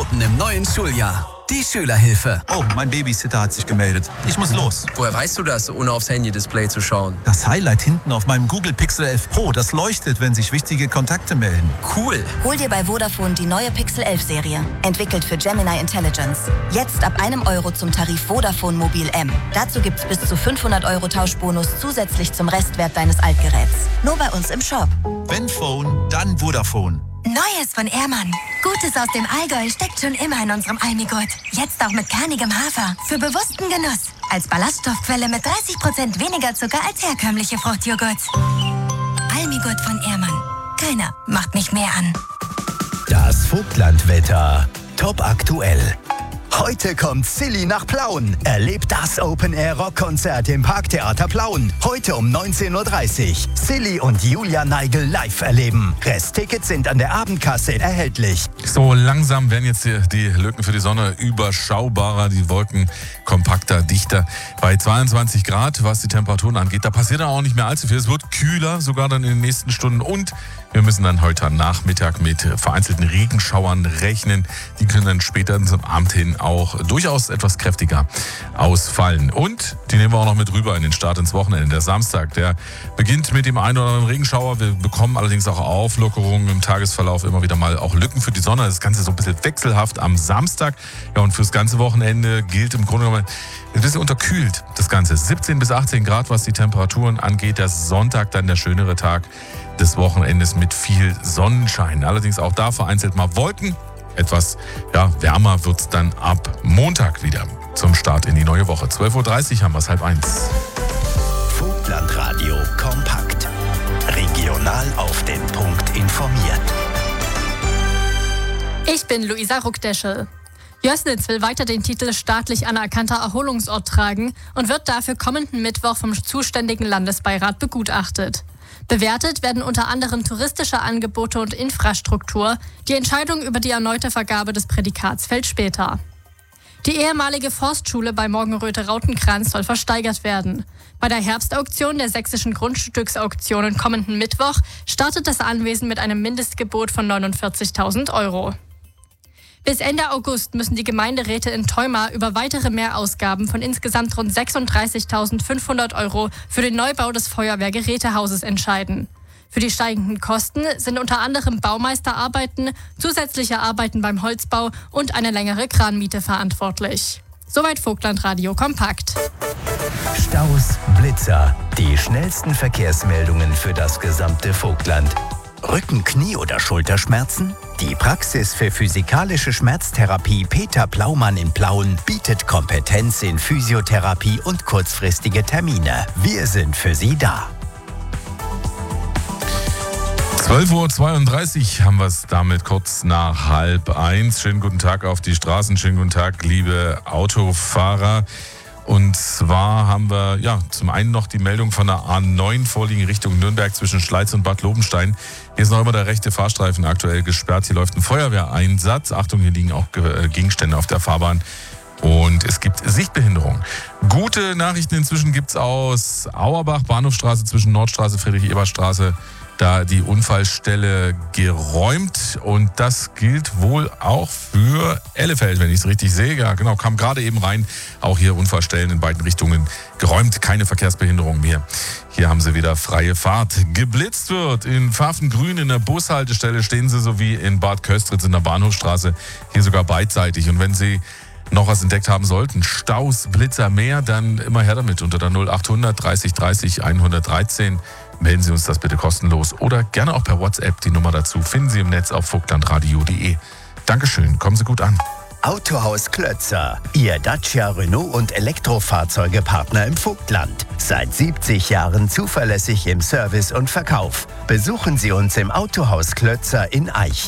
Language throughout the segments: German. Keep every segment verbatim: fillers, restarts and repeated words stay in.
Noten im neuen Schuljahr. Die Schülerhilfe. Oh, mein Babysitter hat sich gemeldet. Ich muss los. Woher weißt du das, ohne aufs Handy-Display zu schauen? Das Highlight hinten auf meinem Google Pixel elf Pro, das leuchtet, wenn sich wichtige Kontakte melden. Cool. Hol dir bei Vodafone die neue Pixel elf Serie. Entwickelt für Gemini Intelligence. Jetzt ab einem Euro zum Tarif Vodafone Mobil M. Dazu gibt's bis zu fünfhundert Euro Tauschbonus zusätzlich zum Restwert deines Altgeräts. Nur bei uns im Shop. Wenn Phone, dann Vodafone. Neues von Ehrmann. Gutes aus dem Allgäu steckt schon immer in unserem Almigurt. Jetzt auch mit kernigem Hafer. Für bewussten Genuss. Als Ballaststoffquelle mit dreißig Prozent weniger Zucker als herkömmliche Fruchtjoghurts. Almigurt von Ehrmann. Keiner macht mich mehr an. Das Vogtlandwetter. Top aktuell. Heute kommt Silly nach Plauen. Erlebt das Open-Air-Rockkonzert im Parktheater Plauen. Heute um neunzehn Uhr dreißig. Silly und Julia Neigel live erleben. Resttickets sind an der Abendkasse erhältlich. So langsam werden jetzt die, die Lücken für die Sonne überschaubarer, die Wolken kompakter, dichter. Bei zweiundzwanzig Grad, was die Temperaturen angeht, da passiert dann auch nicht mehr allzu viel. Es wird kühler, sogar dann in den nächsten Stunden. Und wir müssen dann heute Nachmittag mit vereinzelten Regenschauern rechnen. Die können dann später zum Abend hin auch durchaus etwas kräftiger ausfallen. Und die nehmen wir auch noch mit rüber in den Start ins Wochenende. Der Samstag, der beginnt mit dem einen oder anderen Regenschauer. Wir bekommen allerdings auch Auflockerungen im Tagesverlauf, immer wieder mal auch Lücken für die Sonne. Das Ganze so ein bisschen wechselhaft am Samstag. Ja, und fürs ganze Wochenende gilt im Grunde genommen ein bisschen unterkühlt das Ganze. siebzehn bis achtzehn Grad, was die Temperaturen angeht. Der Sonntag dann der schönere Tag des Wochenendes mit viel Sonnenschein. Allerdings auch da vereinzelt mal Wolken. Etwas ja, wärmer wird es dann ab Montag wieder zum Start in die neue Woche. zwölf Uhr dreißig haben wir es, halb eins. Vogtlandradio kompakt. Regional auf den Punkt informiert. Ich bin Luisa Ruckdeschel. Jößnitz will weiter den Titel staatlich anerkannter Erholungsort tragen und wird dafür kommenden Mittwoch vom zuständigen Landesbeirat begutachtet. Bewertet werden unter anderem touristische Angebote und Infrastruktur. Die Entscheidung über die erneute Vergabe des Prädikats fällt später. Die ehemalige Forstschule bei Morgenröte-Rautenkranz soll versteigert werden. Bei der Herbstauktion der sächsischen Grundstücksauktionen kommenden Mittwoch startet das Anwesen mit einem Mindestgebot von neunundvierzigtausend Euro. Bis Ende August müssen die Gemeinderäte in Theuma über weitere Mehrausgaben von insgesamt rund sechsunddreißigtausendfünfhundert Euro für den Neubau des Feuerwehrgerätehauses entscheiden. Für die steigenden Kosten sind unter anderem Baumeisterarbeiten, zusätzliche Arbeiten beim Holzbau und eine längere Kranmiete verantwortlich. Soweit Vogtlandradio kompakt. Staus, Blitzer, die schnellsten Verkehrsmeldungen für das gesamte Vogtland. Rücken-, Knie- oder Schulterschmerzen? Die Praxis für physikalische Schmerztherapie Peter Plaumann in Plauen bietet Kompetenz in Physiotherapie und kurzfristige Termine. Wir sind für Sie da. zwölf Uhr zweiunddreißig haben wir es damit kurz nach halb eins. Schönen guten Tag auf die Straßen, schönen guten Tag, liebe Autofahrer. Und zwar haben wir ja zum einen noch die Meldung von der A neun vorliegen Richtung Nürnberg zwischen Schleiz und Bad Lobenstein. Hier ist noch immer der rechte Fahrstreifen aktuell gesperrt. Hier läuft ein Feuerwehreinsatz. Achtung, hier liegen auch Gegenstände auf der Fahrbahn. Und es gibt Sichtbehinderung. Gute Nachrichten inzwischen gibt es aus Auerbach, Bahnhofstraße zwischen Nordstraße, Friedrich-Ebert-Straße. Da die Unfallstelle geräumt und das gilt wohl auch für Ellefeld, wenn ich es richtig sehe. Ja, genau, kam gerade eben rein. Auch hier Unfallstellen in beiden Richtungen geräumt, keine Verkehrsbehinderung mehr. Hier haben sie wieder freie Fahrt. Geblitzt wird in Pfaffengrün in der Bushaltestelle stehen sie sowie in Bad Köstritz in der Bahnhofstraße. Hier sogar beidseitig. Und wenn Sie noch was entdeckt haben sollten, Staus, Blitzer, mehr, dann immer her damit unter der null achthundert dreißig dreißig hundertdreizehn. Melden Sie uns das bitte kostenlos oder gerne auch per WhatsApp. Die Nummer dazu finden Sie im Netz auf vogtlandradio punkt de. Dankeschön, kommen Sie gut an. Autohaus Klötzer, Ihr Dacia, Renault und Elektrofahrzeugepartner im Vogtland. Seit siebzig Jahren zuverlässig im Service und Verkauf. Besuchen Sie uns im Autohaus Klötzer in Aich.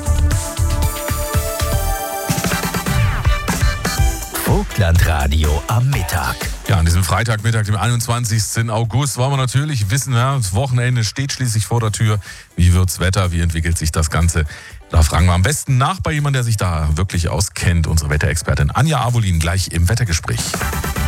Vogtlandradio am Mittag. Ja, an diesem Freitagmittag, dem einundzwanzigsten August, wollen wir natürlich wissen, ja, das Wochenende steht schließlich vor der Tür. Wie wird's Wetter? Wie entwickelt sich das Ganze? Da fragen wir am besten nach bei jemandem, der sich da wirklich auskennt. Unsere Wetterexpertin Anja Avolin gleich im Wettergespräch.